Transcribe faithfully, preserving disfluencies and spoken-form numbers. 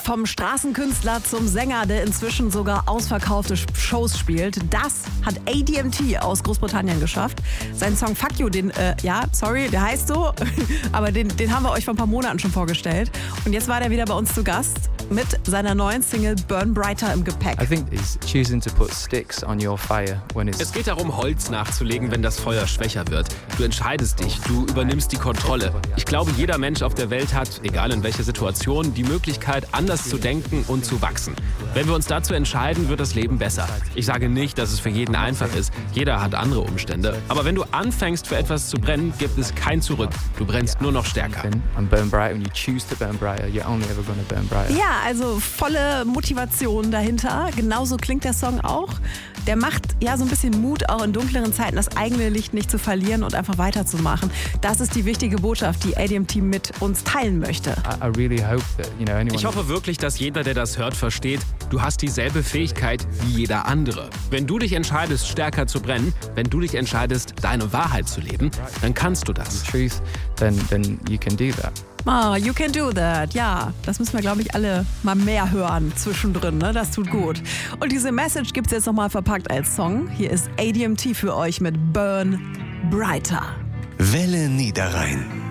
Vom Straßenkünstler zum Sänger, der inzwischen sogar ausverkaufte Shows spielt. Das hat A D M T aus Großbritannien geschafft. Sein Song Fuck You, den, äh, ja, sorry, der heißt so, aber den, den haben wir euch vor ein paar Monaten schon vorgestellt. Und jetzt war der wieder bei uns zu Gast mit seiner neuen Single Burn Brighter im Gepäck. I think he's choosing to put sticks on your fire when it's... Es geht darum, Holz nachzulegen, wenn das Feuer schwächer wird. Du entscheidest dich, du übernimmst die Kontrolle. Ich glaube, jeder Mensch auf der Welt hat, egal in welcher Situation, die Möglichkeit, anders zu denken und zu wachsen. Wenn wir uns dazu entscheiden, wird das Leben besser. Ich sage nicht, dass es für jeden einfach ist. Jeder hat andere Umstände. Aber wenn du anfängst, für etwas zu brennen, gibt es kein Zurück. Du brennst nur noch stärker. And burn brighter. When you choose to burn brighter, you're only ever going to burn brighter. Ja, also volle Motivation dahinter. Genauso klingt der Song auch. Der macht ja so ein bisschen Mut, auch in dunkleren Zeiten das eigene Licht nicht zu verlieren und einfach weiterzumachen. Das ist die wichtige Botschaft, die A D M T mit uns teilen möchte. I, I really hope that, you know, anyone... Ich hoffe wirklich, dass jeder, der das hört, versteht, du hast dieselbe Fähigkeit wie jeder andere. Wenn du dich entscheidest, stärker zu brennen, wenn du dich entscheidest, deine Wahrheit zu leben, dann kannst du das. Truth, then, then you can do that. Oh, you can do that. Ja, das müssen wir, glaube ich, alle mal mehr hören zwischendrin. Ne? Das tut gut. Und diese Message gibt es jetzt nochmal verpackt als Song. Hier ist A D M T für euch mit Burn Brighter. Welle Niederrhein.